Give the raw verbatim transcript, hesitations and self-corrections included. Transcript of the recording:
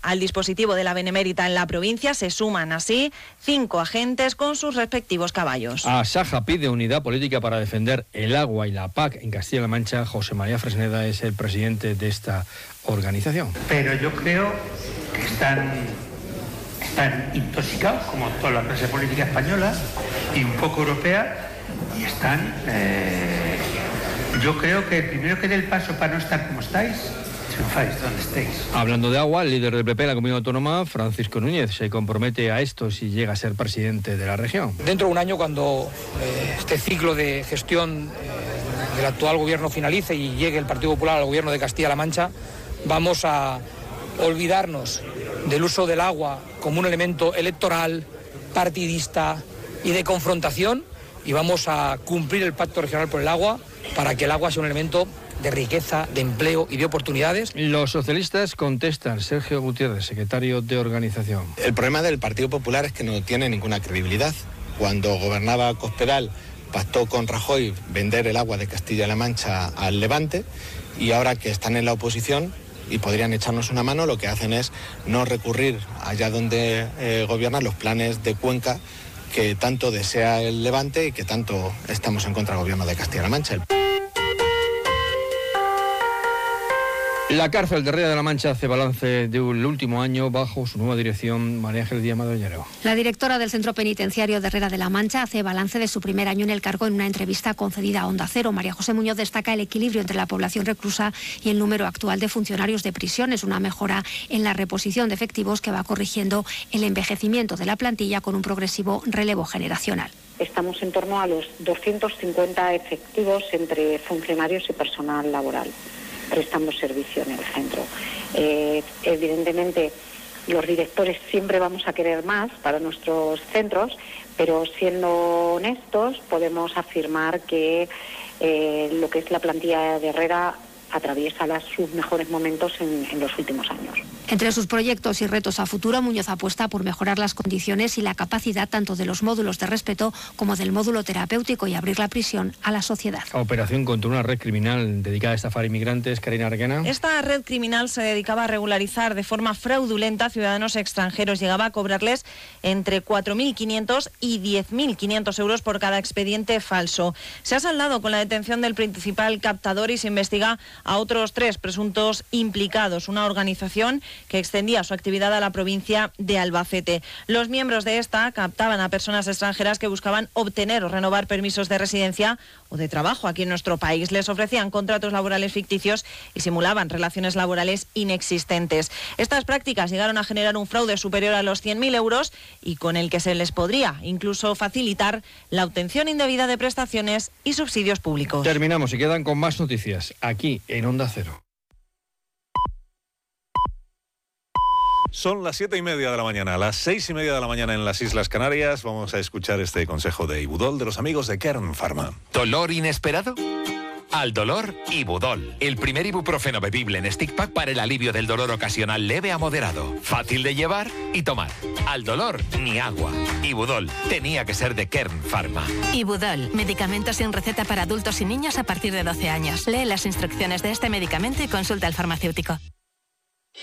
Al dispositivo de la Benemérita en la provincia se suman así cinco agentes con sus respectivos caballos. Asaja pide unidad política para defender el agua y la P A C en Castilla-La Mancha. José María Fresneda es el presidente de esta organización. Pero yo creo que están, están intoxicados, como toda la clase política española y un poco europea, y están... Eh, yo creo que el primero que dé el paso para no estar como estáis, triunfáis donde estéis. Hablando de agua, el líder del P P en la Comunidad Autónoma, Francisco Núñez, se compromete a esto si llega a ser presidente de la región. Dentro de un año, cuando eh, este ciclo de gestión eh, del actual gobierno finalice y llegue el Partido Popular al gobierno de Castilla-La Mancha, vamos a olvidarnos del uso del agua como un elemento electoral, partidista y de confrontación, y vamos a cumplir el Pacto Regional por el Agua para que el agua sea un elemento de riqueza, de empleo y de oportunidades. Los socialistas contestan. Sergio Gutiérrez, secretario de organización. El problema del Partido Popular es que no tiene ninguna credibilidad. Cuando gobernaba Cospedal, pactó con Rajoy vender el agua de Castilla-La Mancha al Levante, y ahora que están en la oposición y podrían echarnos una mano, lo que hacen es no recurrir allá donde eh, gobiernan los planes de Cuenca que tanto desea el Levante y que tanto estamos en contra del gobierno de Castilla-La Mancha. La cárcel de Herrera de la Mancha hace balance del último año bajo su nueva dirección. María Ángel Díaz Madroñero. La directora del Centro Penitenciario de Herrera de la Mancha hace balance de su primer año en el cargo en una entrevista concedida a Onda Cero. María José Muñoz destaca el equilibrio entre la población reclusa y el número actual de funcionarios de prisiones, una mejora en la reposición de efectivos que va corrigiendo el envejecimiento de la plantilla con un progresivo relevo generacional. Estamos en torno a los doscientos cincuenta efectivos entre funcionarios y personal laboral prestando servicio en el centro. Eh, evidentemente, los directores siempre vamos a querer más para nuestros centros, pero siendo honestos, podemos afirmar que eh, lo que es la plantilla de Herrera atraviesa las, sus mejores momentos en, en los últimos años. Entre sus proyectos y retos a futuro, Muñoz apuesta por mejorar las condiciones y la capacidad tanto de los módulos de respeto como del módulo terapéutico y abrir la prisión a la sociedad. Operación contra una red criminal dedicada a estafar inmigrantes. Karina Arguena. Esta red criminal se dedicaba a regularizar de forma fraudulenta a ciudadanos extranjeros. Llegaba a cobrarles entre cuatro mil quinientos y diez mil quinientos euros por cada expediente falso. Se ha saldado con la detención del principal captador y se investiga a otros tres presuntos implicados, una organización que extendía su actividad a la provincia de Albacete. Los miembros de esta captaban a personas extranjeras que buscaban obtener o renovar permisos de residencia o de trabajo aquí en nuestro país. Les ofrecían contratos laborales ficticios y simulaban relaciones laborales inexistentes. Estas prácticas llegaron a generar un fraude superior a los cien mil euros y con el que se les podría incluso facilitar la obtención indebida de prestaciones y subsidios públicos. Terminamos y quedan con más noticias aquí en Onda Cero. Son las siete y media de la mañana, las seis y media de la mañana en las Islas Canarias. Vamos a escuchar este consejo de Ibudol de los amigos de Kern Pharma. ¿Dolor inesperado? Al dolor, Ibudol. El primer ibuprofeno bebible en stick pack para el alivio del dolor ocasional leve a moderado. Fácil de llevar y tomar. Al dolor, ni agua. Ibudol. Tenía que ser de Kern Pharma. Ibudol. Medicamento sin receta para adultos y niños a partir de doce años. Lee las instrucciones de este medicamento y consulta al farmacéutico.